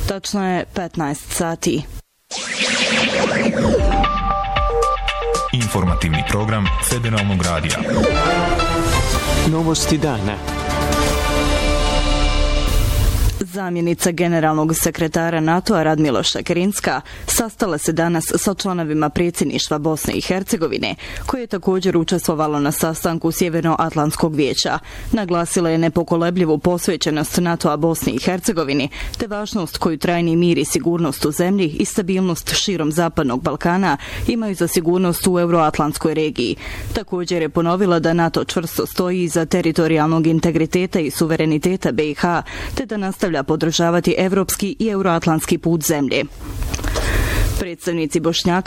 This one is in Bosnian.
Tačno je 15 sati. Informativni program Federalnog radija. Novosti dana. Zamjenica generalnog sekretara NATO-a Radmila Šekerinska sastala se danas sa članovima predsjedništva Bosne i Hercegovine, koje je također učestvovalo na sastanku Sjevernoatlantskog vijeća. Naglasila je nepokolebljivu posvećenost NATO-a Bosni i Hercegovini, te važnost koju trajni mir i sigurnost u zemlji i stabilnost širom Zapadnog Balkana imaju za sigurnost u euroatlantskoj regiji. Također je ponovila da NATO čvrsto stoji iza teritorijalnog integriteta i suvereniteta BiH, te da nastavlja podržavati evropski i euroatlantski put zemlje. Predstavnici Bošnjaka